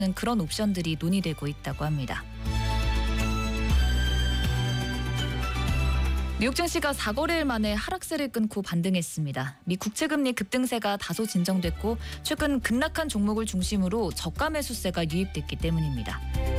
그런 옵션들이 논의되고 있다고 합니다. 미국 증시가 4거래일 만에 하락세를 끊고 반등했습니다. 미 국채금리 급등세가 다소 진정됐고 최근 급락한 종목을 중심으로 저가 매수세가 유입됐기 때문입니다.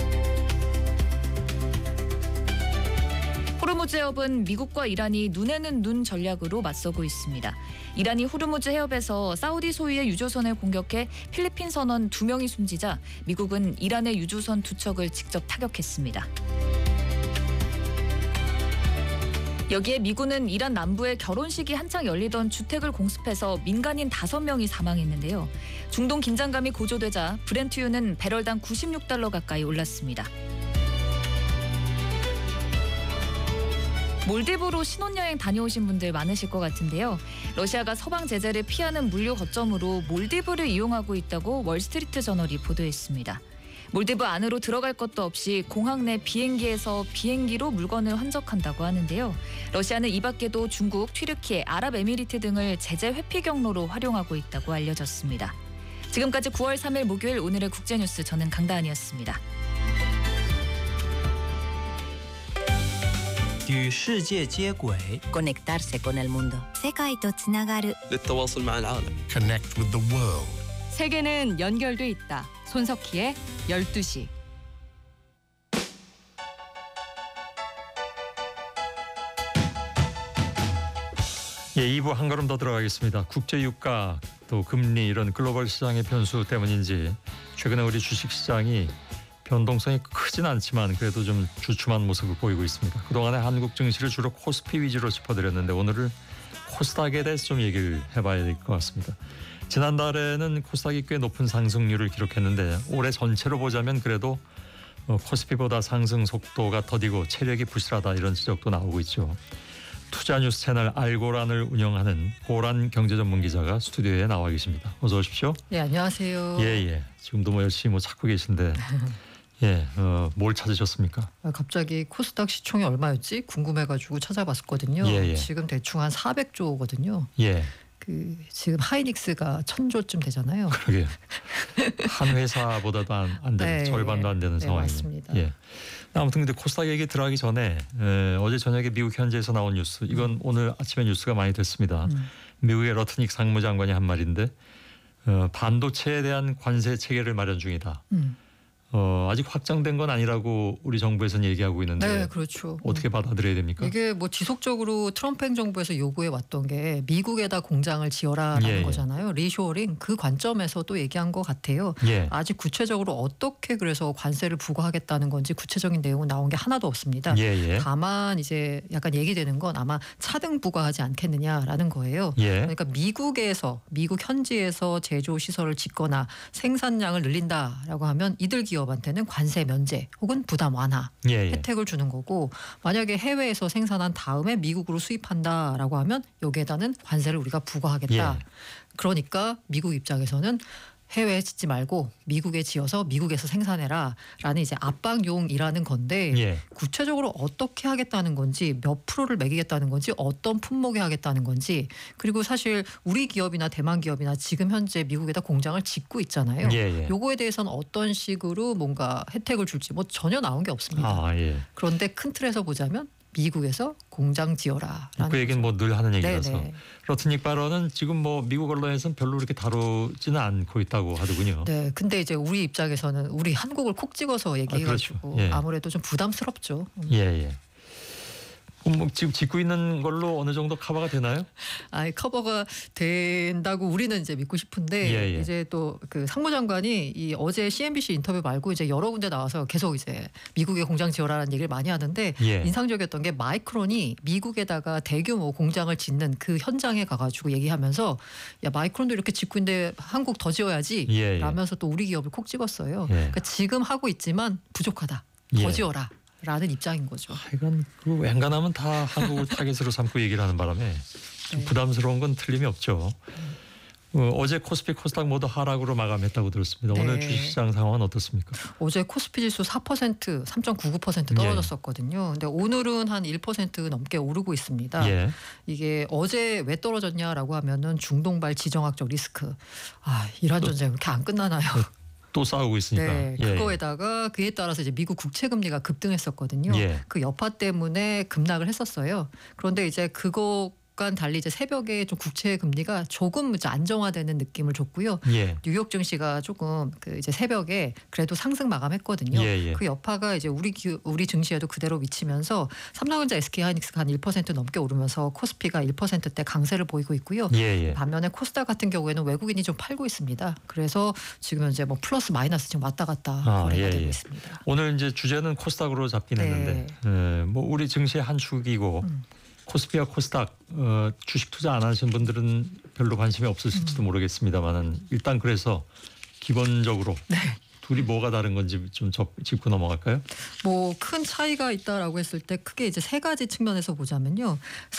호르무즈 해협은 미국과 이란이 눈에는 눈 전략으로 맞서고 있습니다. 이란이 호르무즈 해협에서 사우디 소유의 유조선을 공격해 필리핀 선원 2명이 숨지자 미국은 이란의 유조선 2척을 직접 타격했습니다. 여기에 미군은 이란 남부의 결혼식이 한창 열리던 주택을 공습해서 민간인 5명이 사망했는데요. 중동 긴장감이 고조되자 브렌트유는 배럴당 $96 가까이 올랐습니다. 몰디브로 신혼여행 다녀오신 분들 많으실 것 같은데요. 러시아가 서방 제재를 피하는 물류 거점으로 몰디브를 이용하고 있다고 월스트리트 저널이 보도했습니다. 몰디브 안으로 들어갈 것도 없이 공항 내 비행기에서 비행기로 물건을 환적한다고 하는데요. 러시아는 이 밖에도 중국, 튀르키, 아랍에미리트 등을 제재 회피 경로로 활용하고 있다고 알려졌습니다. 지금까지 9월 3일 목요일 오늘의 국제뉴스 저는 강다한이었습니다. 与世界接轨 Conectarse con el mundo. 世界とつながる للتواصل مع العالم. Connect with the world. 세계는 연결돼 있다. 손석희의 12시. 예, 2부 한 걸음 더 들어가겠습니다. 국제 유가 또 금리 이런 글로벌 시장의 변수 때문인지 최근에 우리 주식시장이 변동성이 크진 않지만 그래도 좀 주춤한 모습을 보이고 있습니다. 그동안에 한국 증시를 주로 코스피 위주로 짚어드렸는데 오늘은 코스닥에 대해서 좀 얘기를 해봐야 될 것 같습니다. 지난달에는 코스닥이 꽤 높은 상승률을 기록했는데 올해 전체로 보자면 그래도 코스피보다 상승 속도가 더디고 체력이 부실하다 이런 지적도 나오고 있죠. 투자뉴스 채널 알고란을 운영하는 고란 경제전문기자가 스튜디오에 나와 계십니다. 어서 오십시오. 네, 안녕하세요. 예. 지금도 열심히 찾고 계신데 예, 뭘 찾으셨습니까? 갑자기 코스닥 시총이 얼마였지? 궁금해가지고 찾아봤었거든요. 예. 지금 대충 한 400조거든요. 예. 지금 하이닉스가 1000조쯤 되잖아요. 그러게요. 한 회사보다도 안 되는 네, 절반도 안 되는 상황이에요. 맞습니다. 예. 아무튼 근데 코스닥 얘기 들어가기 전에 어제 저녁에 미국 현지에서 나온 뉴스 이건 오늘 아침에 뉴스가 많이 됐습니다. 미국의 러트닉 상무장관이 한 말인데 반도체에 대한 관세 체계를 마련 중이다. 아직 확정된 건 아니라고 우리 정부에서는 얘기하고 있는데 네, 그렇죠. 어떻게 받아들여야 됩니까? 이게 뭐 지속적으로 트럼프 행정부에서 요구해 왔던 게 미국에다 공장을 지어라라는 예. 거잖아요. 리쇼어링 그 관점에서 또 얘기한 것 같아요. 예. 아직 구체적으로 어떻게 그래서 관세를 부과하겠다는 건지 구체적인 내용은 나온 게 하나도 없습니다. 예. 다만 이제 약간 얘기되는 건 아마 차등 부과하지 않겠느냐라는 거예요. 예. 그러니까 미국 현지에서 제조 시설을 짓거나 생산량을 늘린다라고 하면 이들 기업한테는 관세 면제 혹은 부담 완화 예. 혜택을 주는 거고 만약에 해외에서 생산한 다음에 미국으로 수입한다라고 하면 여기에다는 관세를 우리가 부과하겠다. 예. 그러니까 미국 입장에서는 해외에 짓지 말고 미국에 지어서 미국에서 생산해라라는 이제 압박용이라는 건데 예. 구체적으로 어떻게 하겠다는 건지 몇 프로를 매기겠다는 건지 어떤 품목에 하겠다는 건지 그리고 사실 우리 기업이나 대만 기업이나 지금 현재 미국에다 공장을 짓고 있잖아요. 예. 요거에 대해서는 어떤 식으로 뭔가 혜택을 줄지 뭐 전혀 나온 게 없습니다. 예. 그런데 큰 틀에서 보자면 미국에서 공장 지어라라는 그 얘기는 뭐 늘 하는 얘기라서 네네. 러트닉 발언은 지금 뭐 미국 언론에서는 별로 그렇게 다루지는 않고 있다고 하더군요. 네, 근데 이제 우리 입장에서는 우리 한국을 콕 찍어서 얘기해가지고 그렇죠. 예. 아무래도 좀 부담스럽죠. 예. 그럼 뭐 지금 짓고 있는 걸로 어느 정도 커버가 되나요? 커버가 된다고 우리는 이제 믿고 싶은데 예. 이제 또 그 상무장관이 이 어제 CNBC 인터뷰 말고 이제 여러 군데 나와서 계속 이제 미국에 공장 지어라는 얘기를 많이 하는데 예. 인상적이었던 게 마이크론이 미국에다가 대규모 공장을 짓는 그 현장에 가가지고 얘기하면서 야 마이크론도 이렇게 짓고 있는데 한국 더 지어야지 예. 라면서 또 우리 기업을 콕 집었어요. 예. 그러니까 지금 하고 있지만 부족하다. 더 예. 지어라. 라는 입장인 거죠. 이건 그 웬간하면 다 한국을 타겟으로 삼고 얘기를 하는 바람에 좀 네. 부담스러운 건 틀림이 없죠. 어제 코스피 코스닥 모두 하락으로 마감했다고 들었습니다. 오늘 네. 주식시장 상황은 어떻습니까? 어제 코스피 지수 4%, 3.99% 떨어졌었거든요. 근데 오늘은 한 1% 넘게 오르고 있습니다. 예. 이게 어제 왜 떨어졌냐라고 하면은 중동발 지정학적 리스크. 이란 전쟁 이렇게 안 끝나나요? 또 싸우고 있으니까. 네, 예, 그거에다가 그에 따라서 이제 미국 국채 금리가 급등했었거든요. 예. 그 여파 때문에 급락을 했었어요. 그런데 이제 그거과는 달리 이제 새벽에 좀 국채 금리가 조금 이제 안정화되는 느낌을 줬고요. 예. 뉴욕 증시가 조금 그 이제 새벽에 그래도 상승 마감했거든요. 예, 예. 그 여파가 이제 우리 증시에도 그대로 미치면서 삼성전자, SK하이닉스가 한 1% 넘게 오르면서 코스피가 1%대 강세를 보이고 있고요. 예, 예. 반면에 코스닥 같은 경우에는 외국인이 좀 팔고 있습니다. 그래서 지금 현재 뭐 플러스 마이너스 지금 왔다 갔다 거래가 예, 되고 예. 있습니다. 오늘 이제 주제는 코스닥으로 잡긴 네. 했는데, 뭐 우리 증시의 한 축이고 코스피와 코스닥 주식 투자 안 하신 분들은 별로 관심이 없으실지도 모르겠습니다만은 일단 그래서 기본적으로 네. 둘이 뭐가 다른 건지 좀 짚고 넘어갈까요? 뭐 큰 차이가 있다라고 했을 때 크게 이제 세 가지 측면에서 보자면요.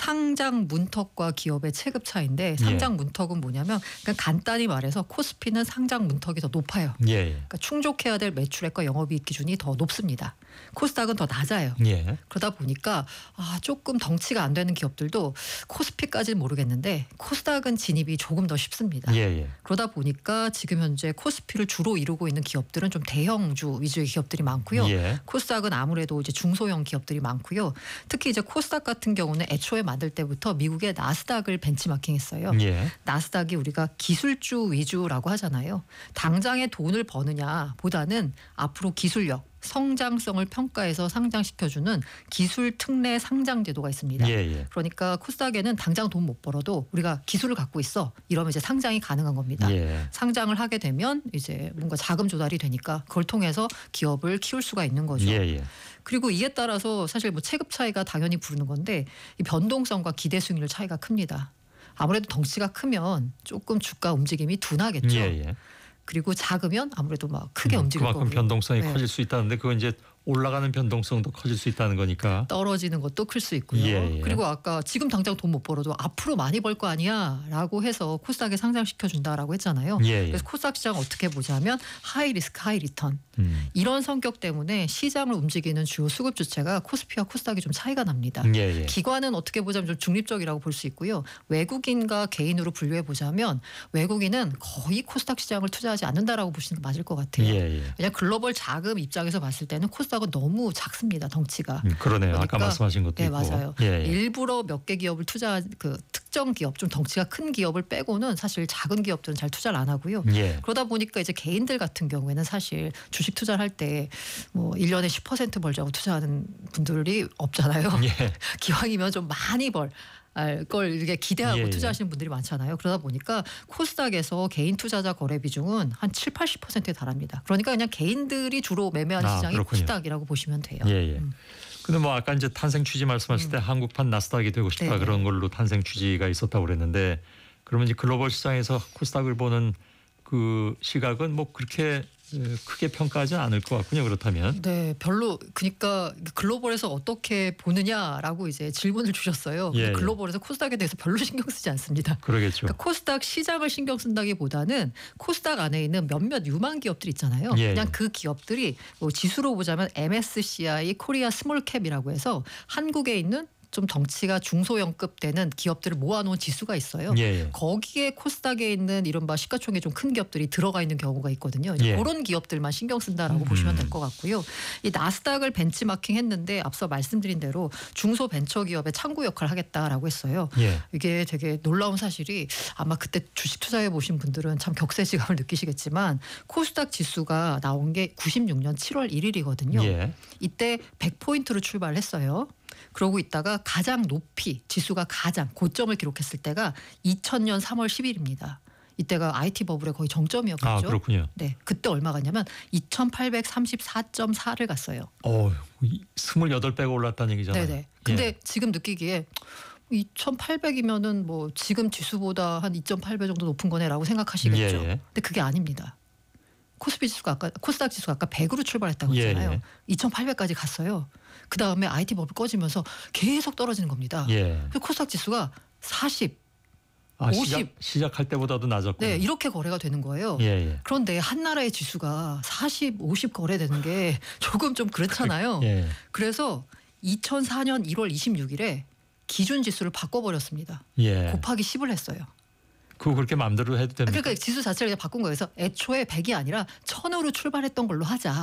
상장 문턱과 기업의 체급 차이인데 상장 문턱은 뭐냐면 그러니까 간단히 말해서 코스피는 상장 문턱이 더 높아요. 예, 예. 그러니까 충족해야 될 매출액과 영업이익 기준이 더 높습니다. 코스닥은 더 낮아요. 예. 그러다 보니까 조금 덩치가 안 되는 기업들도 코스피까지는 모르겠는데 코스닥은 진입이 조금 더 쉽습니다. 예, 예. 그러다 보니까 지금 현재 코스피를 주로 이루고 있는 기업들은 좀 대형주 위주의 기업들이 많고요. 예. 코스닥은 아무래도 이제 중소형 기업들이 많고요. 특히 이제 코스닥 같은 경우는 애초에 만들 때부터 미국의 나스닥을 벤치마킹했어요. 예. 나스닥이 우리가 기술주 위주라고 하잖아요. 당장에 돈을 버느냐 보다는 앞으로 기술력, 성장성을 평가해서 상장시켜주는 기술 특례 상장 제도가 있습니다. 예, 예. 그러니까 코스닥에는 당장 돈 못 벌어도 우리가 기술을 갖고 있어 이러면 이제 상장이 가능한 겁니다. 예. 상장을 하게 되면 이제 뭔가 자금 조달이 되니까 그걸 통해서 기업을 키울 수가 있는 거죠. 예, 예. 그리고 이에 따라서 사실 뭐 체급 차이가 당연히 부르는 건데 이 변동성과 기대 수익률 차이가 큽니다. 아무래도 덩치가 크면 조금 주가 움직임이 둔하겠죠. 예, 예. 그리고 작으면 아무래도 막 크게 움직일 그만큼 거고요. 변동성이 네. 커질 수 있다는데 그건 이제 올라가는 변동성도 커질 수 있다는 거니까. 떨어지는 것도 클 수 있고요. 예, 예. 그리고 아까 지금 당장 돈 못 벌어도 앞으로 많이 벌 거 아니야라고 해서 코스닥에 상장시켜 준다라고 했잖아요. 예, 예. 그래서 코스닥 시장 어떻게 보자면 하이 리스크 하이 리턴 이런 성격 때문에 시장을 움직이는 주요 수급 주체가 코스피와 코스닥이 좀 차이가 납니다. 예, 예. 기관은 어떻게 보자면 좀 중립적이라고 볼 수 있고요. 외국인과 개인으로 분류해 보자면 외국인은 거의 코스닥 시장을 투자하지 않는다라고 보시는 게 맞을 것 같아요. 예, 예. 그냥 글로벌 자금 입장에서 봤을 때는 코스닥은 너무 작습니다. 덩치가. 그러네요. 아까 그러니까, 말씀하신 것도 네, 있고. 맞아요. 예, 예. 일부러 몇 개 기업을 그 특정 기업 좀 덩치가 큰 기업을 빼고는 사실 작은 기업들은 잘 투자를 안 하고요. 예. 그러다 보니까 이제 개인들 같은 경우에는 사실 주식 투자를 할 때 뭐 1년에 10% 벌자고 투자하는 분들이 없잖아요. 예. 기왕이면 좀 많이 걸 이렇게 기대하고 예, 예. 투자하시는 분들이 많잖아요. 그러다 보니까 코스닥에서 개인 투자자 거래 비중은 한 7, 80%에 달합니다. 그러니까 그냥 개인들이 주로 매매하는 시장이 그렇군요. 코스닥이라고 보시면 돼요. 예, 예. 근데 뭐 아까 이제 탄생 취지 말씀하실 때 한국판 나스닥이 되고 싶다 네네. 그런 걸로 탄생 취지가 있었다고 그랬는데 그러면 이제 글로벌 시장에서 코스닥을 보는 그 시각은 뭐 그렇게 크게 평가하지 않을 것 같군요. 그렇다면. 네, 별로 그러니까 글로벌에서 어떻게 보느냐라고 이제 질문을 주셨어요. 근데 예, 예. 글로벌에서 코스닥에 대해서 별로 신경 쓰지 않습니다. 그러겠죠. 그러니까 코스닥 시장을 신경 쓴다기보다는 코스닥 안에 있는 몇몇 유망 기업들 있잖아요. 예, 그냥 예. 그 기업들이 뭐 지수로 보자면 MSCI 코리아 스몰캡이라고 해서 한국에 있는 좀 덩치가 중소형급 되는 기업들을 모아놓은 지수가 있어요. 예, 예. 거기에 코스닥에 있는 이른바 시가총액 좀 큰 기업들이 들어가 있는 경우가 있거든요. 예. 그런 기업들만 신경 쓴다라고 보시면 될 것 같고요. 이 나스닥을 벤치마킹 했는데 앞서 말씀드린 대로 중소벤처기업의 창구 역할을 하겠다라고 했어요. 예. 이게 되게 놀라운 사실이 아마 그때 주식 투자해 보신 분들은 참 격세지감을 느끼시겠지만 코스닥 지수가 나온 게 96년 7월 1일이거든요. 예. 이때 100포인트로 출발을 했어요. 그러고 있다가 가장 높이 지수가 가장 고점을 기록했을 때가 2000년 3월 10일입니다. 이때가 IT 버블의 거의 정점이었겠죠. 아, 그렇군요. 네, 그때 얼마 갔냐면 2834.4를 갔어요. 28배가 올랐다는 얘기잖아요. 네네. 근데 예. 지금 느끼기에 2800이면은 뭐 지금 지수보다 한 2.8배 정도 높은 거네라고 생각하시겠죠. 예, 예. 근데 그게 아닙니다. 코스닥 지수가 아까 100으로 출발했다고 예, 했잖아요. 예. 2800까지 갔어요. 그 다음에 IT 버블 꺼지면서 계속 떨어지는 겁니다. 예. 그래서 코스닥 지수가 40, 50. 시작할 때보다도 낮았고. 네, 이렇게 거래가 되는 거예요. 예, 예. 그런데 한 나라의 지수가 40, 50 거래되는 게 조금 좀 그렇잖아요. 예. 그래서 2004년 1월 26일에 기준 지수를 바꿔버렸습니다. 예. 곱하기 10을 했어요. 그거 그렇게 마음대로 해도 됩니까? 그러니까 지수 자체를 그냥 바꾼 거여서 애초에 100이 아니라 1000으로 출발했던 걸로 하자.